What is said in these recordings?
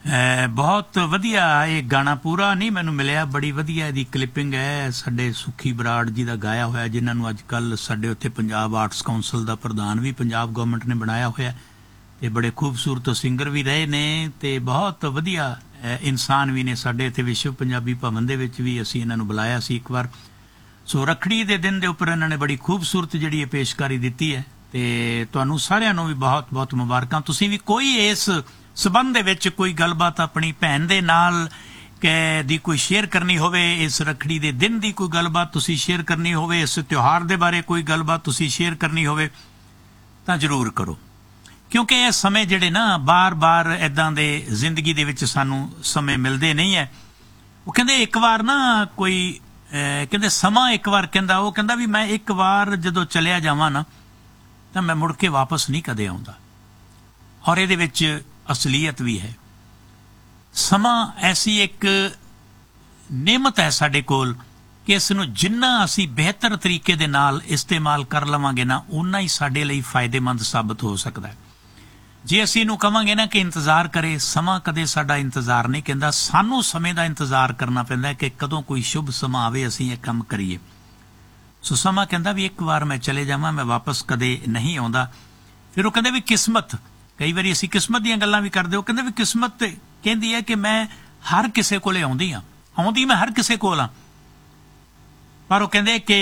बहुत वधिया ये गाना पूरा नहीं मैनू मिलिया, बड़ी वधिया इहदी क्लिपिंग है। साडे सुखी बराड़ जी का गाया होया, जिन्होंने अजकल साडे उत्थे पंजाब आर्ट्स काउंसिल का प्रधान भी पंजाब गवर्नमेंट ने बनाया होया ते बड़े खूबसूरत सिंगर भी रहे ने ते बहुत वधिया इंसान भी ने। साडे इत्थे विश्व पंजाबी भवन दे विच भी असीं इन्हां नूं बुलाया सी एक बार। सो रखड़ी दे दिन दे उपर इन्हां ने बड़ी खूबसूरत जिहड़ी पेशकारी दित्ती है ते तुहानूं सारिआं नूं भी बहुत बहुत मुबारकां। तुसीं भी कोई इस संबंध दे विच कोई गलबात अपनी भैन दे नाल दी कोई शेयर करनी होवे, इस रखड़ी दे दिन दी कोई गलबात तुसीं शेयर करनी होवे, इस त्योहार दे बारे कोई गलबात तुसीं शेयर करनी होवे तां जरूर करो, क्योंकि ये समय जिहड़े ना बार बार इदां दे जिंदगी दे विच सानूं समय मिलदे नहीं है। वो कहंदे एक बार ना कोई कहंदे समा एक बार कहंदा, वो कहंदा भी मैं एक बार जदों चलिया जावां ना तां मैं मुड़ के वापस नहीं कदे आउंदा। और इहदे विच असलीयत भी है। समा ऐसी एक नेमत है साडे कोल कि इस नूं जिन्ना असीं बेहतर तरीके दे नाल इस्तेमाल कर लवांगे ना उन्ना ही साडे लई फायदेमंद साबित हो सकदा है। जे असीं नूं कहांगे ना कि इंतजार करे, समा कदे साडा इंतजार नहीं कहंदा, सानूं समय दा इंतजार करना पैंदा है कि कदों कोई शुभ समा आवे असीं ये काम करिए। सो समा कहंदा भी एक बार मैं चले जावां मैं वापस कदे नहीं आउंदा। फिर वो कहंदे भी किस्मत, कई बार असीं किस्मत दीयां गल्लां भी करदे हो, कहंदे भी किस्मत कहंदी है कि मैं हर किसे कोले आउंदी हां, आउंदी मैं हर किसे कोल हां, पर वो कहंदे कि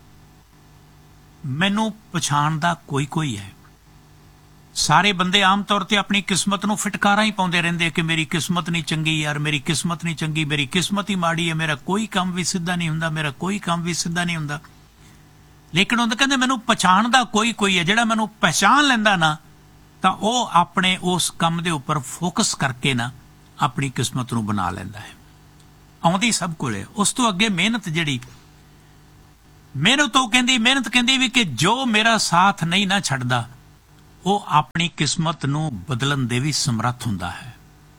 मैनूं पछाणदा कोई कोई है। सारे बंदे आम तौर ते अपनी किस्मत नूं फिटकारा ही पाउंदे रहिंदे कि मेरी किस्मत नहीं चंगी यार, मेरी किस्मत नहीं चंगी, मेरी किस्मत ही माड़ी है, मेरा कोई काम भी सिद्धा नहीं हुंदा, मेरा कोई काम भी सिद्धा नहीं हुंदा। लेकिन उन्हें कहंदे मैनूं पछाणदा कोई कोई है, जिहड़ा मैनूं पहचान लैंदा ना ਤਾਂ ਉਹ ਆਪਣੇ ਉਸ ਕੰਮ ਦੇ ਉੱਪਰ ਫੋਕਸ ਕਰਕੇ ਨਾ ਆਪਣੀ ਕਿਸਮਤ ਨੂੰ ਬਣਾ ਲੈਂਦਾ ਹੈ। ਆਉਂਦੀ ਸਭ ਕੋਲੇ, ਉਸ ਤੋਂ ਅੱਗੇ ਮਿਹਨਤ ਜਿਹੜੀ ਮਿਹਨਤ ਕਹਿੰਦੀ ਵੀ ਕਿ ਜੋ ਮੇਰਾ ਸਾਥ ਨਹੀਂ ਨਾ ਛੱਡਦਾ ਉਹ ਆਪਣੀ ਕਿਸਮਤ ਨੂੰ ਬਦਲਣ ਦੇ ਵੀ ਸਮਰੱਥ ਹੁੰਦਾ ਹੈ।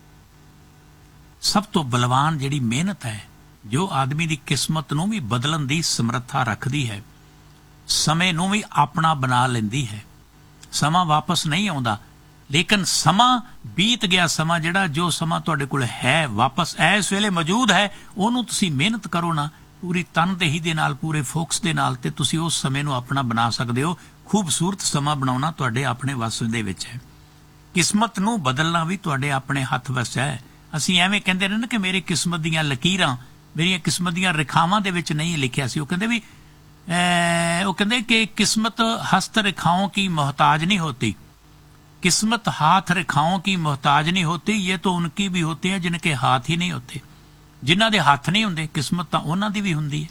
ਸਭ ਤੋਂ ਬਲਵਾਨ ਜਿਹੜੀ ਮਿਹਨਤ ਹੈ ਜੋ ਆਦਮੀ ਦੀ ਕਿਸਮਤ ਨੂੰ ਵੀ ਬਦਲਣ ਦੀ ਸਮਰੱਥਾ ਰੱਖਦੀ ਹੈ, ਸਮੇਂ ਨੂੰ ਵੀ ਆਪਣਾ ਬਣਾ ਲੈਂਦੀ ਹੈ। ਸਮਾਂ ਵਾਪਸ ਨਹੀਂ ਆਉਂਦਾ, ਲੇਕਿਨ ਸਮਾਂ ਬੀਤ ਗਿਆ ਸਮਾਂ ਜਿਹੜਾ ਜੋ ਸਮਾਂ ਤੁਹਾਡੇ ਕੋਲ ਹੈ ਵਾਪਸ ਇਸ ਵੇਲੇ ਮੌਜੂਦ ਹੈ, ਉਹਨੂੰ ਤੁਸੀਂ ਮਿਹਨਤ ਕਰੋ ਨਾ ਪੂਰੀ ਤਨਦੇਹੀ ਦੇ ਨਾਲ, ਪੂਰੇ ਫੋਕਸ ਦੇ ਨਾਲ, ਤੇ ਤੁਸੀਂ ਉਸ ਸਮੇਂ ਨੂੰ ਆਪਣਾ ਬਣਾ ਸਕਦੇ ਹੋ। ਖੂਬਸੂਰਤ ਸਮਾਂ ਬਣਾਉਣਾ ਤੁਹਾਡੇ ਆਪਣੇ ਵੱਸ ਦੇ ਵਿੱਚ ਹੈ। ਕਿਸਮਤ ਨੂੰ ਬਦਲਣਾ ਵੀ ਤੁਹਾਡੇ ਆਪਣੇ ਹੱਥ ਵੱਸ ਹੈ। ਅਸੀਂ ਐਵੇਂ ਕਹਿੰਦੇ ਨੇ ਨਾ ਕਿ ਮੇਰੀ ਕਿਸਮਤ ਦੀਆਂ ਲਕੀਰਾਂ, ਮੇਰੀਆਂ ਕਿਸਮਤ ਦੀਆਂ ਰੇਖਾਵਾਂ ਦੇ ਵਿੱਚ ਨਹੀਂ ਲਿਖਿਆ ਸੀ। ਉਹ ਕਹਿੰਦੇ ਵੀ वो कहते कि किस्मत हस्त रेखाओं की मोहताज नहीं होती, किस्मत हाथ रेखाओं की मोहताज नहीं होती, ये तो उनकी भी होती है जिनके हाथ ही नहीं होते। जिन्हां दे हाथ नहीं हुंदे किस्मत तां उन्हां दी भी हुंदी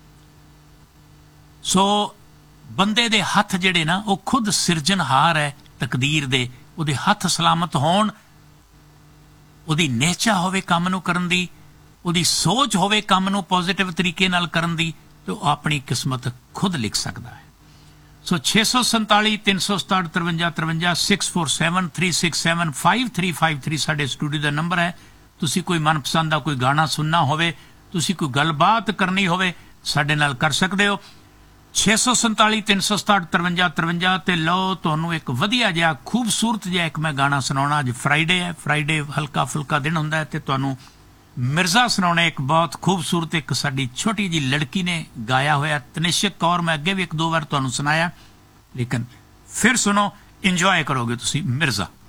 है। सो बंदे दे हथ जिहड़े ना वो खुद सिरजनहार है तकदीर दे, उहदे हथ सलामत होण, उहदी नेचा होवे काम नूं करन दी, उहदी सोच होवे काम नूं पॉजिटिव तरीके नाल करन दी, तो अपनी किस्मत खुद लिख सकता है। सो 647 367 53 53 647 367 5353 साडे स्टूडियो का नंबर है। तुसी कोई मनपसंद का कोई गाना सुनना होवे, तुसी कोई गलबात करनी होवे साडे नाल कर सकते हो। 647 367 53 53 ते लो तुहानूं एक वधिया जिहा खूबसूरत जिहा एक मैं गाना सुनाउणा। अज फ्राइडे है, फ्राइडे हल्का फुल्का दिन हुंदा है ते तुहानूं मिर्जा सुनाने एक बहुत खूबसूरत एक साडी छोटी जी लड़की ने गाया होया तनिष्क कौर। मैं अगे भी एक दो बार तुहानूं सुनाया, लेकिन फिर सुनो, इंजॉय करोगे तुसी मिर्जा।